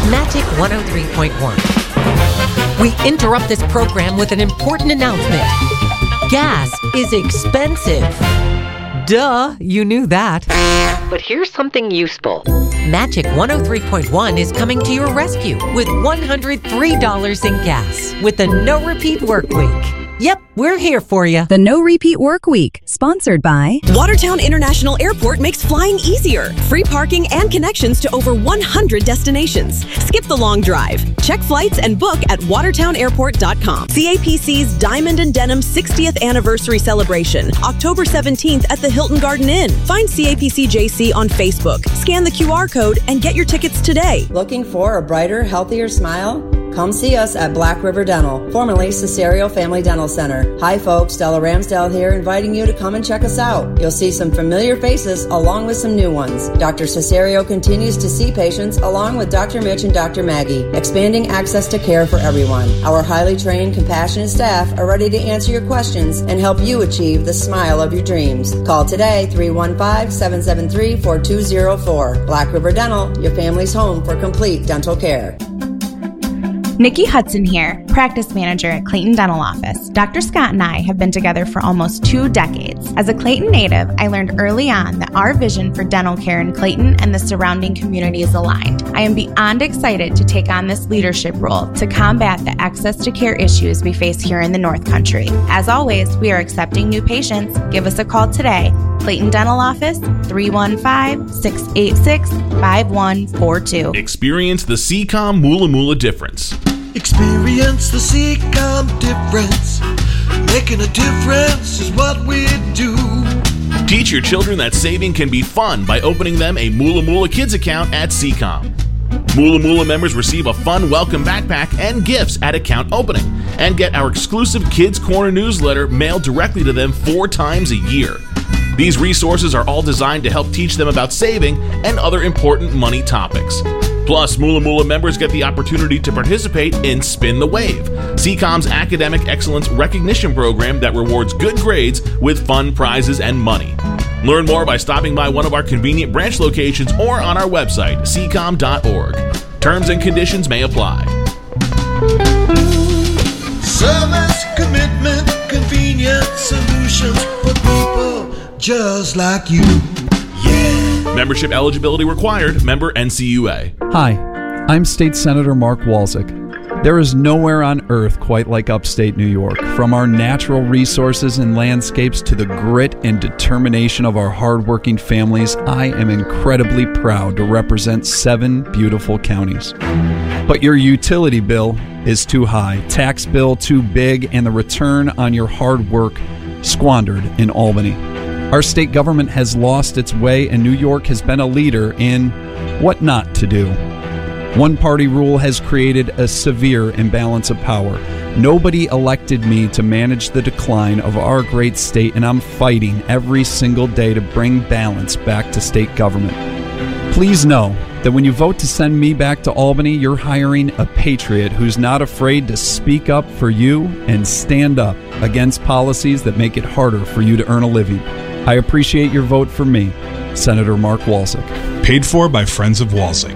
Magic 103.1. We interrupt this program with an important announcement. Gas is expensive. Duh, you knew that. But here's something useful. Magic 103.1 is coming to your rescue with $103 in gas with a no-repeat work week. Yep, we're here for you. The No Repeat Work Week, sponsored by Watertown International Airport makes flying easier. Free parking and connections to over 100 destinations. Skip the long drive. Check flights and book at watertownairport.com. CAPC's Diamond and Denim 60th Anniversary Celebration, October 17th at the Hilton Garden Inn. Find CAPC JC on Facebook. Scan the QR code and get your tickets today. Looking for a brighter, healthier smile? Come see us at Black River Dental, formerly Cesario Family Dental Center. Hi folks, Stella Ramsdale here, inviting you to come and check us out. You'll see some familiar faces along with some new ones. Dr. Cesario continues to see patients along with Dr. Mitch and Dr. Maggie, expanding access to care for everyone. Our highly trained, compassionate staff are ready to answer your questions and help you achieve the smile of your dreams. Call today, 315-773-4204. Black River Dental, your family's home for complete dental care. Nikki Hudson here, practice manager at Clayton Dental Office. Dr. Scott and I have been together for almost 2 decades. As a Clayton native, I learned early on that our vision for dental care in Clayton and the surrounding community is aligned. I am beyond excited to take on this leadership role to combat the access to care issues we face here in the North Country. As always, we are accepting new patients. Give us a call today. Clayton Dental Office, 315-686-5142. Experience the CCOM Moola Moola difference. Experience the CCOM difference. Making a difference is what we do. Teach your children that saving can be fun by opening them a Moola Moola Kids account at CCOM. Moola Moola members receive a fun welcome backpack and gifts at account opening and get our exclusive Kids Corner newsletter mailed directly to them 4 times a year. These resources are all designed to help teach them about saving and other important money topics. Plus, Moola Moola members get the opportunity to participate in Spin the Wave, CCOM's academic excellence recognition program that rewards good grades with fun prizes and money. Learn more by stopping by one of our convenient branch locations or on our website, ccom.org. Terms and conditions may apply. Service, commitment, convenient solutions for people just like you. Yeah. Membership eligibility required. Member NCUA. Hi, I'm State Senator Mark Walczyk. There is nowhere on earth quite like upstate New York. From our natural resources and landscapes to the grit and determination of our hardworking families, I am incredibly proud to represent 7 beautiful counties. But your utility bill is too high, tax bill too big, and the return on your hard work squandered in Albany. Our state government has lost its way, and New York has been a leader in what not to do. One-party rule has created a severe imbalance of power. Nobody elected me to manage the decline of our great state, and I'm fighting every single day to bring balance back to state government. Please know that when you vote to send me back to Albany, you're hiring a patriot who's not afraid to speak up for you and stand up against policies that make it harder for you to earn a living. I appreciate your vote for me, Senator Mark Walczyk. Paid for by Friends of Walczyk.